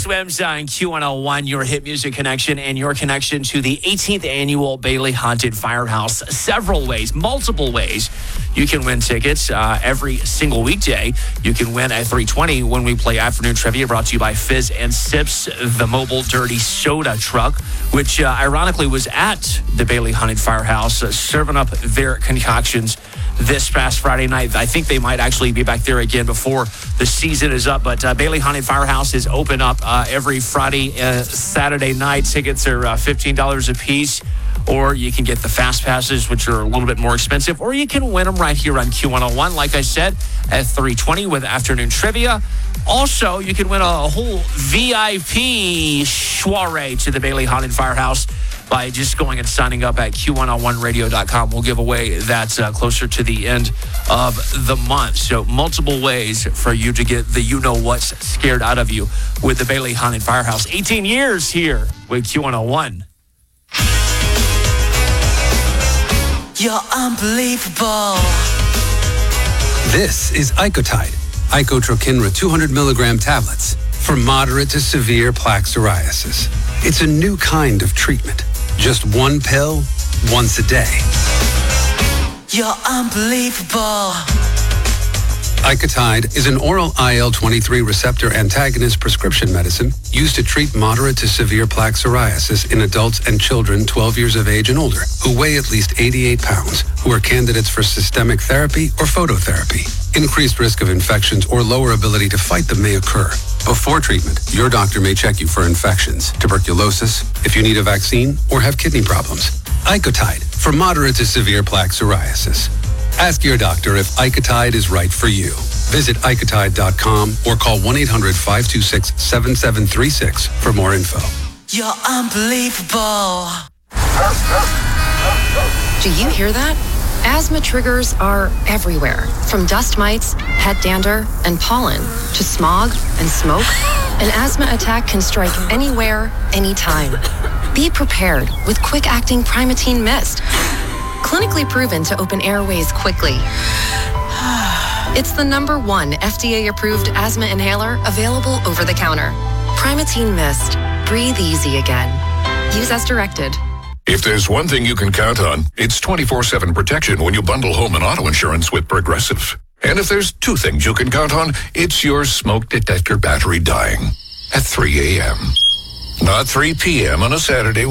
Swims on Q101, your hit music connection and your connection to the 18th annual Bailey Haunted Firehouse. Several ways, multiple ways you can win tickets every single weekday. You can win at 3:20 when we play afternoon trivia, brought to you by Fizz and Sips, the mobile dirty soda truck, which ironically was at the Bailey Haunted Firehouse serving up their concoctions this past Friday night. I think they might actually be back there again before the season is up. But Bailey Haunted Firehouse is open up every Friday, Saturday night. Tickets are $15 a piece. Or you can get the fast passes, which are a little bit more expensive. Or you can win them right here on Q101, like I said, at 3:20 with afternoon trivia. Also, you can win a whole VIP soiree to the Bailey Haunted Firehouse by just going and signing up at Q101radio.com. We'll give away that closer to the end of the month. So multiple ways for you to get the you-know-what's scared out of you with the Bailey Haunted Firehouse. 18 years here with Q101. You're unbelievable. This is Icotide, Icotrokinra 200 milligram tablets for moderate to severe plaque psoriasis. It's a new kind of treatment. Just one pill, once a day. You're unbelievable. Icotide is an oral IL-23 receptor antagonist prescription medicine used to treat moderate to severe plaque psoriasis in adults and children 12 years of age and older who weigh at least 88 pounds, who are candidates for systemic therapy or phototherapy. Increased risk of infections or lower ability to fight them may occur. Before treatment, your doctor may check you for infections, tuberculosis, if you need a vaccine, or have kidney problems. Icotide for moderate to severe plaque psoriasis. Ask your doctor if Icotide is right for you. Visit Icotide.com or call 1-800-526-7736 for more info. You're unbelievable. Do you hear that? Asthma triggers are everywhere, from dust mites, head dander, and pollen, to smog and smoke. An asthma attack can strike anywhere, anytime. Be prepared with quick-acting Primatene Mist. Clinically proven to open airways quickly. It's the #1 FDA-approved asthma inhaler available over the counter. Primatene Mist. Breathe easy again. Use as directed. If there's one thing you can count on, it's 24/7 protection when you bundle home and auto insurance with Progressive. And if there's two things you can count on, it's your smoke detector battery dying at 3 a.m. Not 3 p.m. on a Saturday